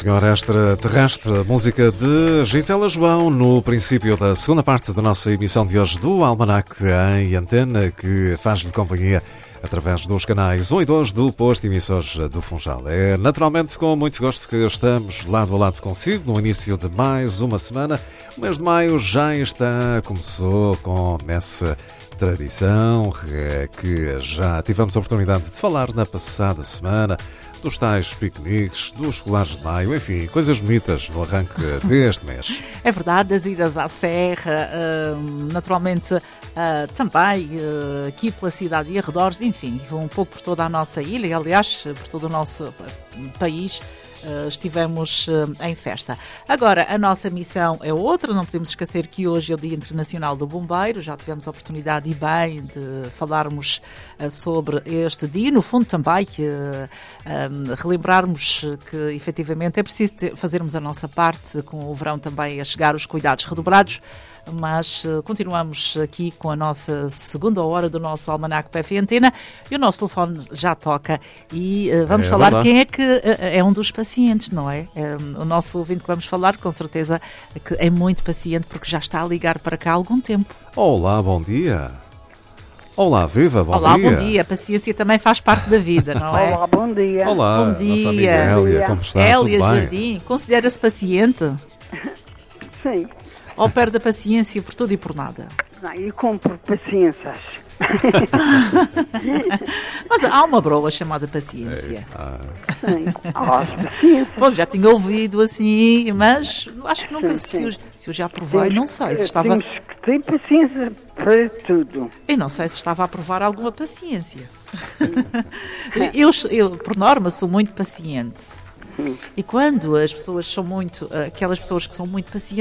senhor extraterrestre, música de Gisela João, no princípio da segunda parte da nossa emissão de hoje do Almanac em Antena, que faz-lhe companhia através dos canais 1 e 2 do posto de emissores do Funchal. É naturalmente com muito gosto que estamos lado a lado consigo no início de mais uma semana. O mês de maio já começou com essa tradição que já tivemos a oportunidade de falar na passada semana, dos tais piqueniques, dos colares de maio, enfim, coisas bonitas no arranque deste mês. É verdade, as idas à serra, naturalmente também aqui pela cidade e arredores, enfim, um pouco por toda a nossa ilha e, aliás, por todo o nosso país. Estivemos em festa. Agora, a nossa missão é outra, não podemos esquecer que hoje é o Dia Internacional do Bombeiro, já tivemos a oportunidade e bem de falarmos sobre este dia, no fundo também relembrarmos que efetivamente é preciso fazermos a nossa parte, com o verão também a chegar, os cuidados redobrados, mas continuamos aqui com a nossa segunda hora do nosso Almanac PF Antena e o nosso telefone já toca e vamos falar verdade. Quem é que é um dos pacientes, não é? O nosso ouvinte que vamos falar, com certeza que é muito paciente porque já está a ligar para cá há algum tempo. Olá, bom dia. Olá, viva, bom Olá, dia. bom dia. A paciência também faz parte da vida, não é? Olá, bom dia. Olá, Bom nossa dia. amiga Hélia, como está? Hélia Tudo bem? Jardim, considera-se paciente Sim. ou perde a paciência por tudo e por nada? Não, eu compro paciências. Mas há uma broa chamada paciência. Sim. Paciências. Pois, já tinha ouvido assim, mas acho que nunca, Sim, sim. se eu já provei, não sei se estava... Temos que ter paciência para tudo. Eu não sei se estava a provar alguma paciência. Eu, por norma, sou muito paciente. E quando as pessoas são muito, aquelas pessoas que são muito pacientes,